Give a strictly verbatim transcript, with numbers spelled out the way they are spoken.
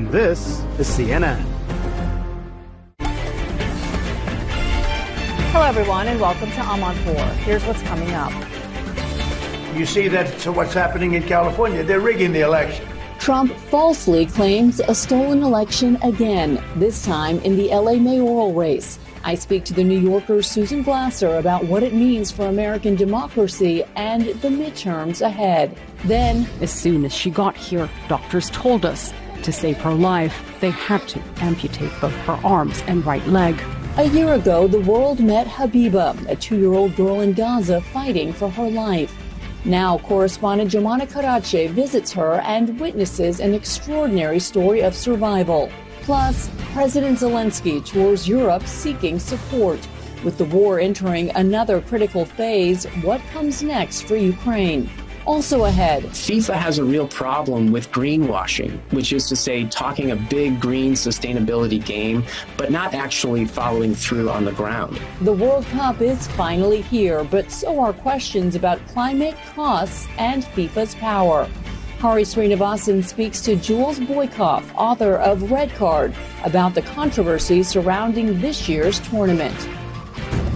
And this is C N N. Hello, everyone, and welcome to I'm on four. Here's what's coming up. You see that's what's happening in California. They're rigging the election. Trump falsely claims a stolen election again, this time in the L A mayoral race. I speak to the New Yorker's Susan Glasser about what it means for American democracy and the midterms ahead. Then, as soon as she got here, doctors told us to save her life, they had to amputate both her arms and right leg. A year ago, the world met Habiba, a two-year-old girl in Gaza fighting for her life. Now, correspondent Jomana Karache visits her and witnesses an extraordinary story of survival. Plus, President Zelensky tours Europe seeking support. With the war entering another critical phase, what comes next for Ukraine? Also ahead, FIFA has a real problem with greenwashing, which is to say talking a big green sustainability game, but not actually following through on the ground. The World Cup is finally here, but so are questions about climate costs and FIFA's power. Hari Srinivasan speaks to Jules Boykoff, author of Red Card, about the controversy surrounding this year's tournament.